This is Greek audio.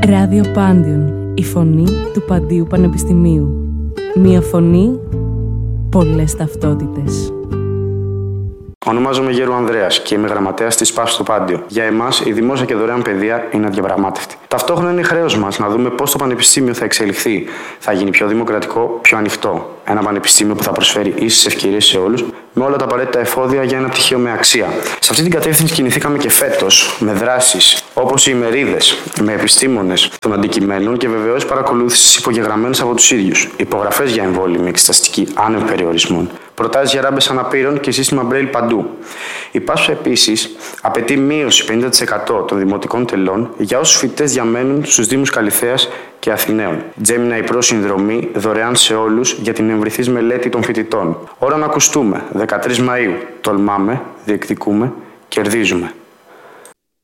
Ράδιο Πάντιον, η φωνή του Παντίου Πανεπιστημίου. Μία φωνή, πολλές ταυτότητες. Ονομάζομαι Γέρου Ανδρέας και είμαι γραμματέας της ΠΑΣ στο Πάντιο. Για εμάς, η δημόσια και δωρεάν παιδεία είναι αδιαπραγμάτευτη. Ταυτόχρονα είναι χρέος μας να δούμε πώς το πανεπιστήμιο θα εξελιχθεί. Θα γίνει πιο δημοκρατικό, πιο ανοιχτό. Ένα πανεπιστήμιο που θα προσφέρει ίσες ευκαιρίες σε όλους, με όλα τα απαραίτητα εφόδια για ένα πτυχίο με αξία. Σε αυτή την κατεύθυνση κινηθήκαμε και φέτος, με δράσεις όπως οι ημερίδες, με επιστήμονες των αντικειμένων και βεβαίως παρακολούθησης υπογεγραμμένες από τους ίδιους. Υπογραφές για εμβόλυμη εξεταστική άνευ περιορισμών. Προτάσεις για ράμπες αναπήρων και σύστημα Braille παντού. Η ΠΑΣ επίσης απαιτεί μείωση 50% των δημοτικών τελών για όσους φοιτητές διαμένουν στους Δήμους Καλιθέας και Αθηναίων. Gemini Pro συνδρομή δωρεάν σε όλους για την εμβριθής μελέτη των φοιτητών. Ώρα να ακουστούμε. 13 Μαΐου. Τολμάμε, διεκδικούμε, κερδίζουμε.